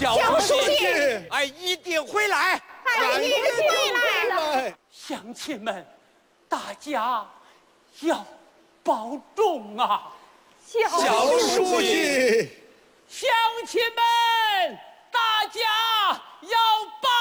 小书记， 哎，一定会来， 一定会来。 乡亲们，大家要保重啊！ 小书记， 乡亲们。